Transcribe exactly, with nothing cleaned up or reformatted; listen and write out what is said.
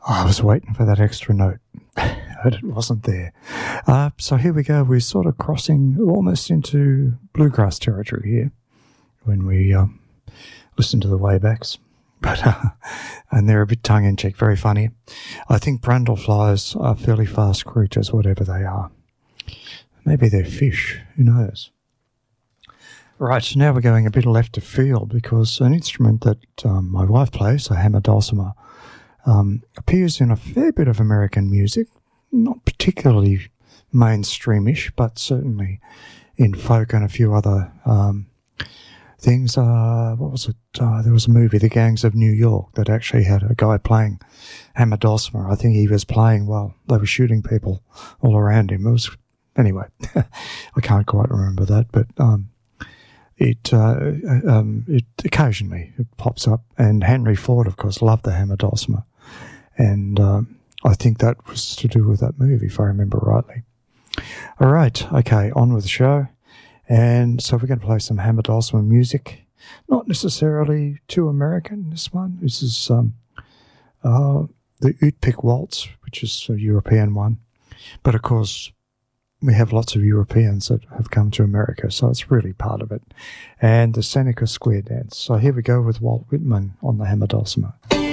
I was waiting for that extra note, but it wasn't there. Uh, so here we go. We're sort of crossing almost into bluegrass territory here when we um, listen to the Waybacks. But uh, and they're a bit tongue-in-cheek, very funny. I think brundleflies are fairly fast creatures, whatever they are. Maybe they're fish. Who knows? Right, so now we're going a bit left of field because an instrument that um, my wife plays, a hammer dulcimer, um, appears in a fair bit of American music, not particularly mainstreamish, but certainly in folk and a few other um, things. Uh, what was it? Uh, there was a movie, The Gangs of New York, that actually had a guy playing hammer dulcimer. I think he was playing while they were shooting people all around him. It was, anyway, I can't quite remember that, but um, it, uh, um, it occasionally it pops up. And Henry Ford, of course, loved the hammer dulcimer. And um, I think that was to do with that movie, if I remember rightly. All right, okay, on with the show. And so we're going to play some hammer dulcimer music. Not necessarily too American, this one. This is um, uh, the Utpik Waltz, which is a European one. But, of course, we have lots of Europeans that have come to America, so it's really part of it. And the Seneca Square Dance. So here we go with Walt Whitman on the hammer dulcimer.